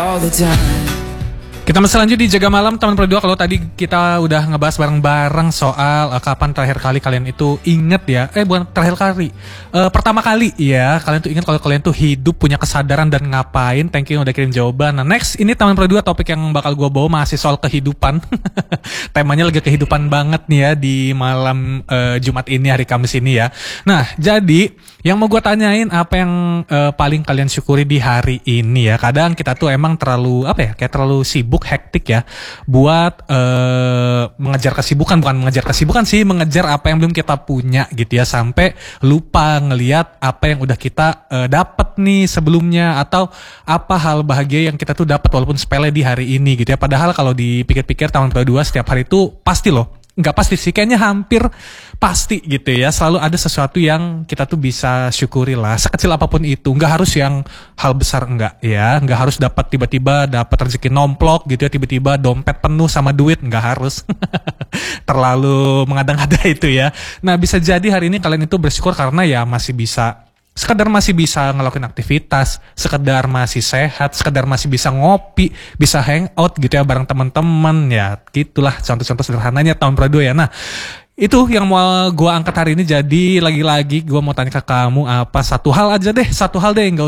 all the time. Kita masih lanjut di Jaga Malam teman berdua. Kalau tadi kita udah ngebahas bareng-bareng soal kapan terakhir kali kalian itu inget ya, bukan terakhir kali, pertama kali ya kalian tuh inget kalau kalian tuh hidup, punya kesadaran dan ngapain. Thank you udah kirim jawaban. Nah next ini teman berdua, topik yang bakal gue bawa masih soal kehidupan. Temanya lagi kehidupan banget nih ya di malam Jumat ini, hari Kamis ini ya. Nah jadi yang mau gue tanyain, apa yang paling kalian syukuri di hari ini ya. Kadang kita tuh emang terlalu kayak terlalu sibuk, hektik ya buat mengejar kesibukan, bukan mengejar kesibukan sih, mengejar apa yang belum kita punya gitu ya, sampai lupa ngelihat apa yang udah kita dapat nih sebelumnya, atau apa hal bahagia yang kita tuh dapat walaupun sepele di hari ini gitu ya. Padahal kalau dipikir-pikir tahun kedua setiap hari itu pasti loh, nggak pasti sih, kayaknya hampir pasti gitu ya, selalu ada sesuatu yang kita tuh bisa syukuri lah, sekecil apapun itu. Nggak harus yang hal besar, enggak ya, nggak harus dapat tiba-tiba dapat rezeki nomplok gitu ya, tiba-tiba dompet penuh sama duit, nggak harus. Terlalu mengada-ngada itu ya. Nah bisa jadi hari ini kalian itu bersyukur karena ya masih bisa, sekedar masih bisa ngelakuin aktivitas, sekedar masih sehat, sekedar masih bisa ngopi, bisa hangout gitu ya bareng teman-teman ya, gitulah contoh-contoh sederhananya tahun berdua ya. Nah itu yang mau gue angkat hari ini. Jadi lagi-lagi gue mau tanya ke kamu, apa satu hal aja deh, satu hal deh, nggak